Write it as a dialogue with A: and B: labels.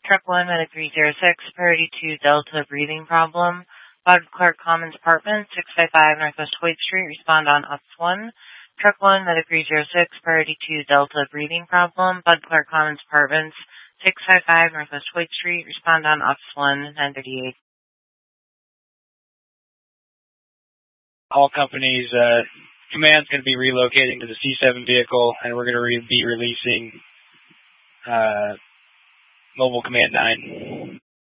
A: Truck 1, Medic 306, Priority 2, Delta, breathing problem. Bud Clark Commons Apartment, 655 Northwest Hoyt Street, respond on Ops 1. Truck 1, Medic 306, Priority 2, Delta, breathing problem. Bud Clark Commons Apartments, 655 Northwest Hoyt Street, respond on Ops 1, 938.
B: All companies, command's going to be relocating to the C7 vehicle, and we're going to be releasing Mobile Command 9.